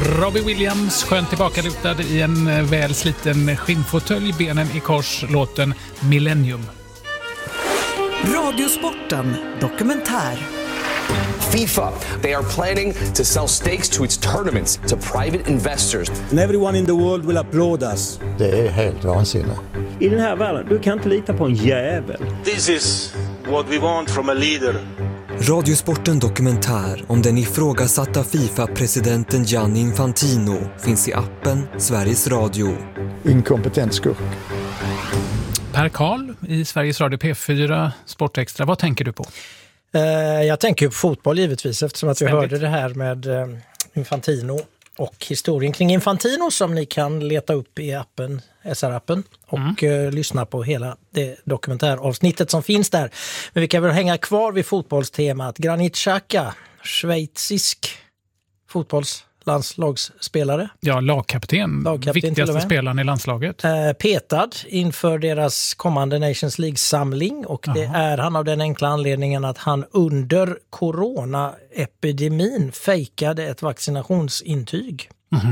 Robbie Williams, skönt tillbakalutad i en väl sliten skinnfåtölj, benen i kors, låten Millennium. Radiosporten dokumentär. FIFA, they are planning to sell stakes to its tournaments to private investors. And everyone in the world will applaud us. Det är helt vansinnigt. I den här världen, du kan inte lita på en jävel. This is what we want from a leader. Radiosporten dokumentär om den ifrågasatta FIFA-presidenten Gianni Infantino finns i appen Sveriges Radio. Inkompetent skurk. Per Karl i Sveriges Radio P4 Sportextra, vad tänker du på? Jag tänker på fotboll givetvis, eftersom att vi Ständigt. hörde det här med Infantino och historien kring Infantino som ni kan leta upp i appen, SR-appen och lyssna på hela det dokumentäravsnittet som finns där. Men vi kan väl hänga kvar vid fotbollstemat. Granit Xhaka, schweizisk fotbollslandslagsspelare. Ja, lagkapten viktigaste spelaren i landslaget. Petad inför deras kommande Nations League-samling och det är han av den enkla anledningen att han under coronaepidemin fejkade ett vaccinationsintyg.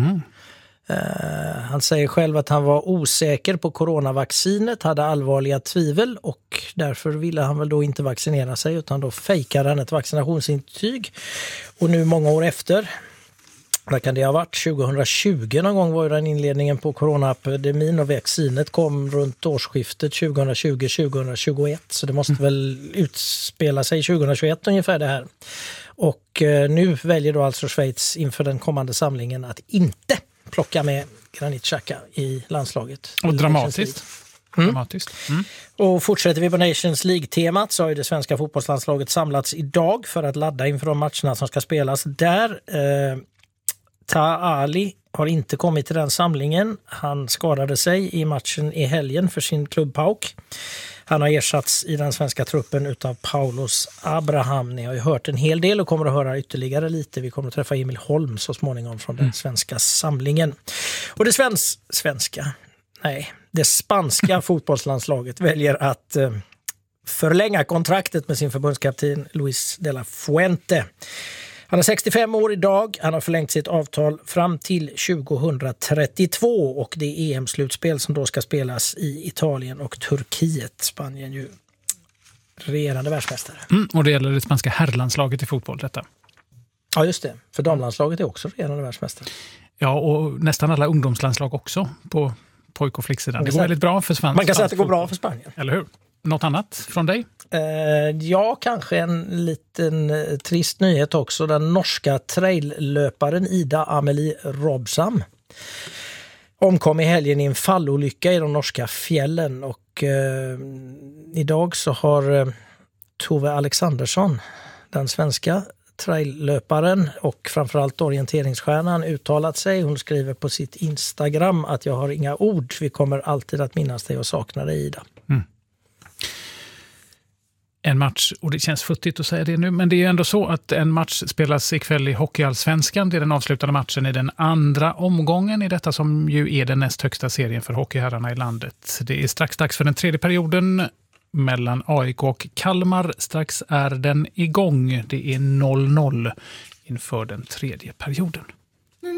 Han säger själv att han var osäker på coronavaccinet, hade allvarliga tvivel och därför ville han väl då inte vaccinera sig utan då fejkade han ett vaccinationsintyg. Och nu många år efter, vad kan det ha varit? 2020 någon gång var ju den inledningen på coronaepidemin och vaccinet kom runt årsskiftet 2020-2021 så det måste väl utspela sig 2021 ungefär det här. Och nu väljer då alltså Schweiz inför den kommande samlingen att inte plocka med Granit Xhaka i landslaget. Och dramatiskt. Och fortsätter vi på Nations League-temat så har ju det svenska fotbollslandslaget samlats idag för att ladda inför de matcherna som ska spelas där. Taha Ali har inte kommit till den samlingen. Han skadade sig i matchen i helgen för sin klubb PAOK. Han har ersatts i den svenska truppen utav Paulus Abraham. Ni har ju hört en hel del och kommer att höra ytterligare lite. Vi kommer att träffa Emil Holm så småningom från den svenska samlingen. Och det spanska fotbollslandslaget väljer att förlänga kontraktet med sin förbundskapten Luis de la Fuente. Han är 65 år idag, han har förlängt sitt avtal fram till 2032 och det är EM-slutspel som då ska spelas i Italien och Turkiet. Spanien ju regerande världsmästare. Och det gäller det spanska herrlandslaget i fotboll detta. Ja just det, för damlandslaget är också regerande världsmästare. Ja och nästan alla ungdomslandslag också på pojk- och flicksidan. Det går väldigt bra för Spanien. Man kan säga att det går bra för Spanien. Eller hur? Något annat från dig? Ja, kanske en liten trist nyhet också. Den norska traillöparen Ida Amelie Robsam omkom i helgen i en fallolycka i de norska fjällen och idag så har Tove Alexandersson, den svenska traillöparen och framförallt orienteringsstjärnan uttalat sig. Hon skriver på sitt Instagram att jag har inga ord. Vi kommer alltid att minnas dig och sakna dig, Ida. En match, och det känns futtigt att säga det nu, men det är ändå så att en match spelas ikväll i Hockeyallsvenskan. Det är den avslutande matchen i den andra omgången i detta som ju är den näst högsta serien för hockeyherrarna i landet. Det är strax dags för den tredje perioden mellan AIK och Kalmar. Strax är den igång. Det är 0-0 inför den tredje perioden.